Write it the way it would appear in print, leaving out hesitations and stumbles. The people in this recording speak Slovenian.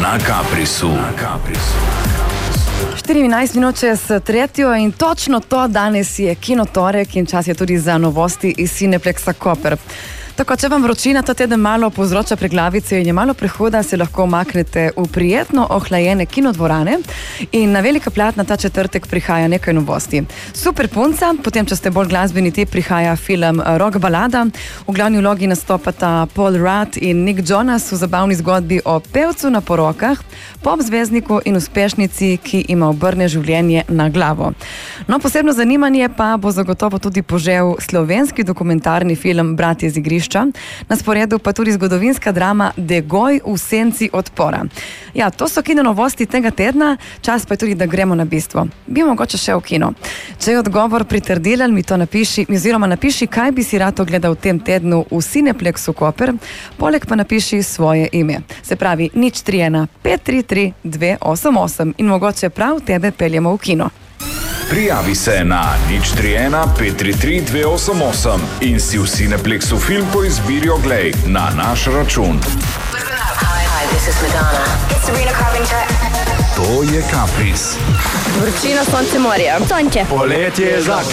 na Caprisu. 14 minut čez 3 in točno to danes je Kinotorek in čas je tudi za novosti iz Cineplexa Koper. Tako, če vam vročina ta teden malo povzroča preglavice in je malo prehoda, se lahko omaknete v prijetno ohlajene kinodvorane in na velika platna ta četrtek prihaja nekaj novosti. Super punca, potem, če ste bolj glasbeni tip, prihaja film Rock balada. V glavni vlogi nastopata Paul Rudd in Nick Jonas v zabavni zgodbi o pevcu na porokah, pop zvezdniku in uspešnici, ki ima obrne življenje na glavo. No, posebno zanimanje pa bo zagotovo tudi požel slovenski dokumentarni film Bratje z igrišča. Na sporedu pa tudi zgodovinska drama Degoj v senci odpora. Ja, to so kino novosti tega tedna, čas pa je tudi, da gremo na bistvo. Bi mogoče še v kino. Če je odgovor pritrdilen, mi to napiši, kaj bi si rad ogledal v tem tednu v Cineplexu Koper, poleg pa napiši svoje ime. Se pravi 031 533 288 in mogoče prav tebe peljemo v kino. Prijavi se na 031 533 288 in si v Cineplexu film po izbiri oglej na naš račun. Hi, this is Madonna. It's Sabrina Carpenter. To je Capris. Vročina, sonce, morje. Sonče. Poletje je za